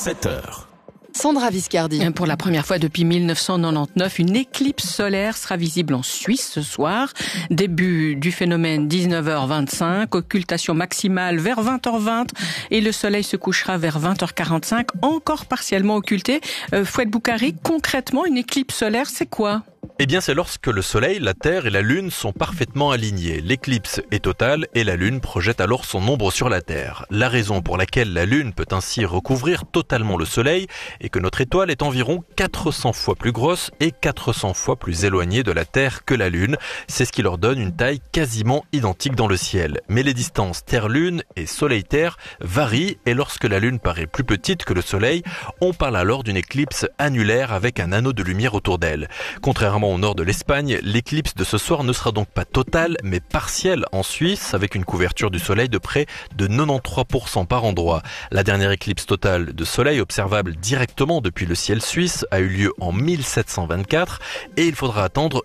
7h. Sandra Viscardi. Pour la première fois depuis 1999, une éclipse solaire sera visible en Suisse ce soir. Début du phénomène 19h25, occultation maximale vers 20h20 et le soleil se couchera vers 20h45, encore partiellement occulté. Fouad Boukari, concrètement, une éclipse solaire, c'est quoi ? Eh bien, c'est lorsque le Soleil, la Terre et la Lune sont parfaitement alignés. L'éclipse est totale et la Lune projette alors son ombre sur la Terre. La raison pour laquelle la Lune peut ainsi recouvrir totalement le Soleil est que notre étoile est environ 400 fois plus grosse et 400 fois plus éloignée de la Terre que la Lune. C'est ce qui leur donne une taille quasiment identique dans le ciel. Mais les distances Terre-Lune et Soleil-Terre varient et lorsque la Lune paraît plus petite que le Soleil, on parle alors d'une éclipse annulaire avec un anneau de lumière autour d'elle. Contrairement au nord de l'Espagne, l'éclipse de ce soir ne sera donc pas totale mais partielle en Suisse avec une couverture du soleil de près de 93% par endroit. La dernière éclipse totale de soleil observable directement depuis le ciel suisse a eu lieu en 1724 et il faudra attendre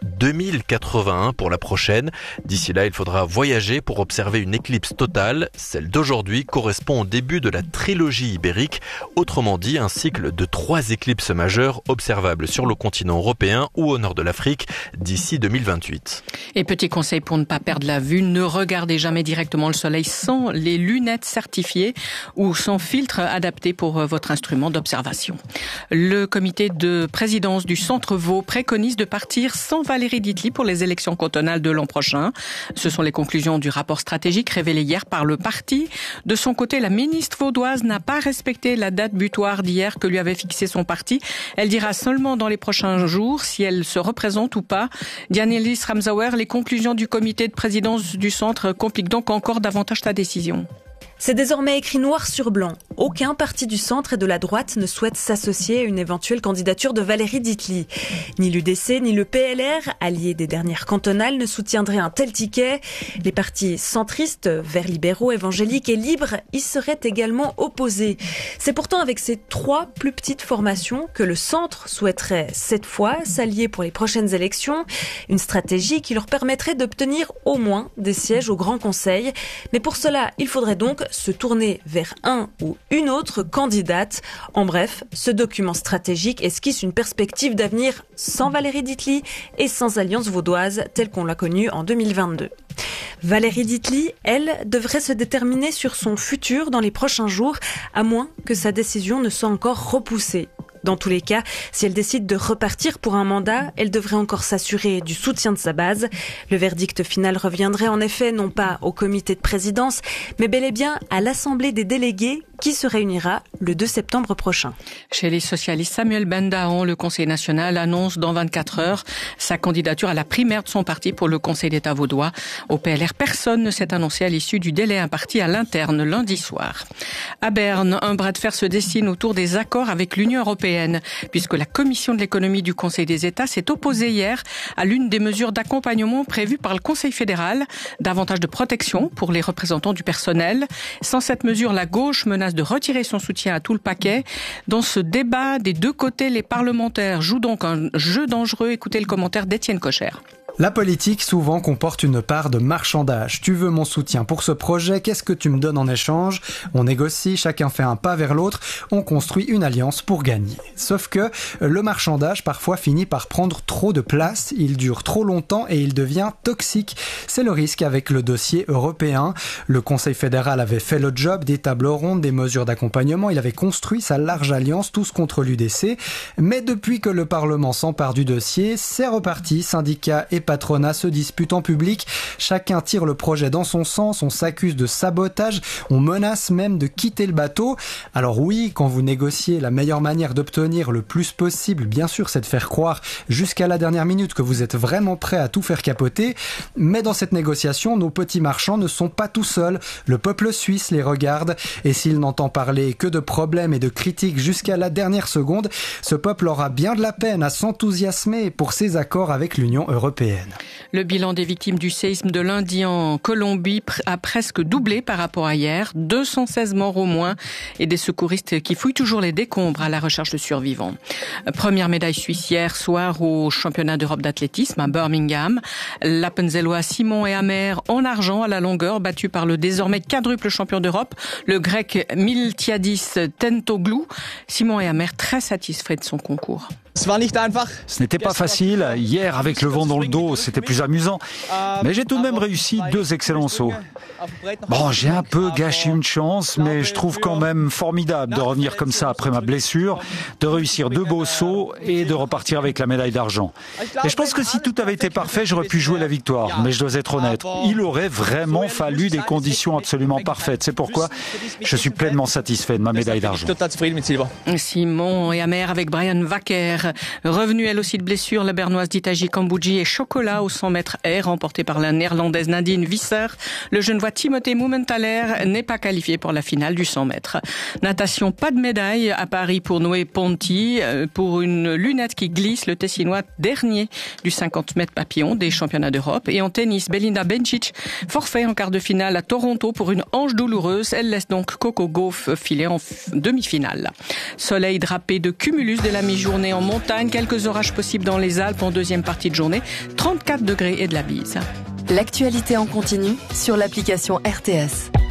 2081 pour la prochaine. D'ici là, il faudra voyager pour observer une éclipse totale. Celle d'aujourd'hui correspond au début de la trilogie ibérique, autrement dit un cycle de 3 éclipses majeures observables sur le continent européen ou au nord de l'Afrique d'ici 2028. Et petit conseil pour ne pas perdre la vue, ne regardez jamais directement le soleil sans les lunettes certifiées ou sans filtre adapté pour votre instrument d'observation. Le comité de présidence du Centre Vaud préconise de partir sans Valérie Ditely pour les élections cantonales de l'an prochain. Ce sont les conclusions du rapport stratégique révélé hier par le parti. De son côté, la ministre vaudoise n'a pas respecté la date butoir d'hier que lui avait fixée son parti. Elle dira seulement dans les prochains jours si elle se représente ou pas. Diane-Elise Ramsauer, les conclusions du comité de présidence du centre compliquent donc encore davantage ta décision. C'est désormais écrit noir sur blanc. Aucun parti du centre et de la droite ne souhaite s'associer à une éventuelle candidature de Valérie Ditely. Ni l'UDC, ni le PLR, alliés des dernières cantonales, ne soutiendraient un tel ticket. Les partis centristes, verts libéraux, évangéliques et libres y seraient également opposés. C'est pourtant avec ces 3 plus petites formations que le centre souhaiterait cette fois s'allier pour les prochaines élections. Une stratégie qui leur permettrait d'obtenir au moins des sièges au Grand Conseil. Mais pour cela, il faudrait donc se tourner vers un ou une autre candidate. En bref, ce document stratégique esquisse une perspective d'avenir sans Valérie Ditely et sans alliance vaudoise telle qu'on l'a connue en 2022. Valérie Ditely, elle, devrait se déterminer sur son futur dans les prochains jours, à moins que sa décision ne soit encore repoussée. Dans tous les cas, si elle décide de repartir pour un mandat, elle devrait encore s'assurer du soutien de sa base. Le verdict final reviendrait en effet non pas au comité de présidence, mais bel et bien à l'Assemblée des délégués qui se réunira le 2 septembre prochain. Chez les socialistes, Samuel Bendahan, le Conseil national, annonce dans 24 heures sa candidature à la primaire de son parti pour le Conseil d'État vaudois. Au PLR, personne ne s'est annoncé à l'issue du délai imparti à l'interne lundi soir. À Berne, un bras de fer se dessine autour des accords avec l'Union européenne, puisque la Commission de l'économie du Conseil des États s'est opposée hier à l'une des mesures d'accompagnement prévues par le Conseil fédéral, davantage de protection pour les représentants du personnel. Sans cette mesure, la gauche menace de retirer son soutien à tout le paquet. Dans ce débat des deux côtés, les parlementaires jouent donc un jeu dangereux. Écoutez le commentaire d'Étienne Cocher. La politique souvent comporte une part de marchandage. Tu veux mon soutien pour ce projet, qu'est-ce que tu me donnes en échange ? On négocie, chacun fait un pas vers l'autre, on construit une alliance pour gagner. Sauf que le marchandage parfois finit par prendre trop de place, il dure trop longtemps et il devient toxique. C'est le risque avec le dossier européen. Le Conseil fédéral avait fait le job, des tables rondes, des mesures d'accompagnement, il avait construit sa large alliance, tous contre l'UDC. Mais depuis que le Parlement s'empare du dossier, c'est reparti, syndicats et patronat se disputent en public, chacun tire le projet dans son sens, on s'accuse de sabotage, on menace même de quitter le bateau. Alors oui, quand vous négociez, la meilleure manière d'obtenir le plus possible, bien sûr, c'est de faire croire jusqu'à la dernière minute que vous êtes vraiment prêt à tout faire capoter, mais dans cette négociation, nos petits marchands ne sont pas tout seuls, le peuple suisse les regarde, et s'il n'entend parler que de problèmes et de critiques jusqu'à la dernière seconde, ce peuple aura bien de la peine à s'enthousiasmer pour ces accords avec l'Union européenne. européenne. Le bilan des victimes du séisme de lundi en Colombie a presque doublé par rapport à hier. 216 morts au moins et des secouristes qui fouillent toujours les décombres à la recherche de survivants. Première médaille suisse hier soir au championnat d'Europe d'athlétisme à Birmingham. L'Appenzellois Simon et Amer en argent à la longueur, battu par le désormais quadruple champion d'Europe, le grec Miltiadis Tentoglou. Simon et Amer très satisfaits de son concours. Ce n'était pas facile. Hier, avec le vent dans le dos, c'était plus amusant. Mais j'ai tout de même réussi 2 excellents sauts. Bon, j'ai un peu gâché une chance, mais je trouve quand même formidable de revenir comme ça après ma blessure, de réussir 2 beaux sauts et de repartir avec la médaille d'argent. Et je pense que si tout avait été parfait, j'aurais pu jouer la victoire. Mais je dois être honnête, il aurait vraiment fallu des conditions absolument parfaites. C'est pourquoi je suis pleinement satisfait de ma médaille d'argent. Simon et Amer avec Brian Wacker. Revenue elle aussi de blessure, la bernoise d'Itaji Kambouji et chocolat au 100 mètres air, remporté par la néerlandaise Nadine Visser. Le Genevois Timothée Mumenthaler n'est pas qualifié pour la finale du 100 mètres. Natation, pas de médaille à Paris pour Noé Ponty. Pour une lunette qui glisse, le Tessinois dernier du 50 mètres papillon des championnats d'Europe. Et en tennis, Belinda Bencic, forfait en quart de finale à Toronto pour une hanche douloureuse. Elle laisse donc Coco Gauff filer en demi-finale. Soleil drapé de cumulus de la mi-journée en montagne, quelques orages possibles dans les Alpes en deuxième partie de journée, 34 degrés et de la bise. L'actualité en continu sur l'application RTS.